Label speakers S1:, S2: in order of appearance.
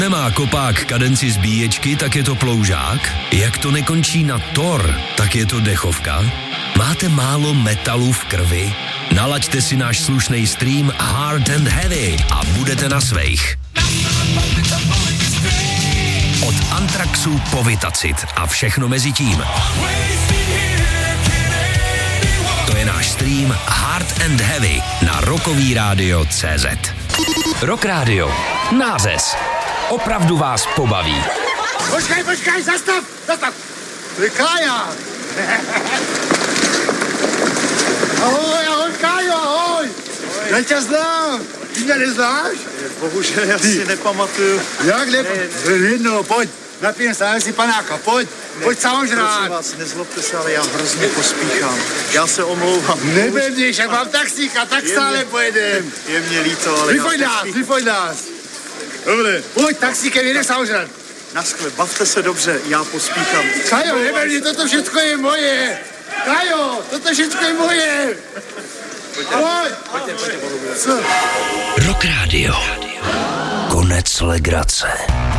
S1: Nemá kopák kadenci zbíječky, tak je to ploužák? Jak to nekončí na tor, tak je to dechovka? Máte málo metalu v krvi? Nalaďte si náš slušný stream Hard and Heavy a budete na svejch. Od Antraxu po Vitacit a všechno mezi tím. To je náš stream Hard and Heavy na rockovyradio.cz. Rock Radio. Nářez. Opravdu vás pobaví.
S2: Počkej, zastav! To je Kája! Ahoj, Kájo, ahoj! Já tě znám! Ty mě neznáš?
S3: Bohužel, já si nepamatuju.
S2: Jak nepamatuju? Pojď, napijem si panáka, pojď samozřejmě.
S3: Prosím vás, nezlobte se, ale já hrozně pospíchám. Já se omlouvám.
S2: Nebedíš, jak mám taxíka, tak stále pojedem.
S3: Je mě líto, ale
S2: Vyfoď nás. Dobře. Pojď, taxíkem jedem samozřejmě.
S3: Naschle, bavte se dobře, já pospíchám.
S2: Kajo, nebedí, toto všechno je moje. Kajo, toto všechno je moje.
S1: Rock Radio. Konec legrace.